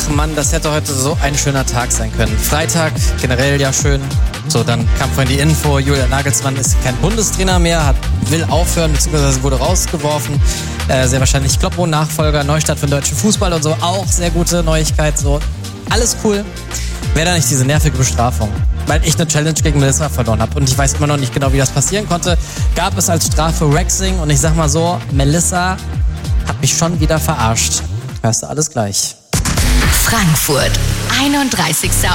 ach Mann, das hätte heute so ein schöner Tag sein können. Freitag, generell ja schön. So, dann kam vorhin die Info, Julian Nagelsmann ist kein Bundestrainer mehr, will aufhören, beziehungsweise wurde rausgeworfen. Sehr wahrscheinlich Kloppo-Nachfolger, Neustart für den deutschen Fußball und so, auch sehr gute Neuigkeit. So, alles cool. Wäre da nicht diese nervige Bestrafung, weil ich eine Challenge gegen Melissa verloren habe und ich weiß immer noch nicht genau, wie das passieren konnte. Gab es als Strafe Waxing und ich sag mal so, Melissa hat mich schon wieder verarscht. Hörst du alles gleich. Frankfurt, 31.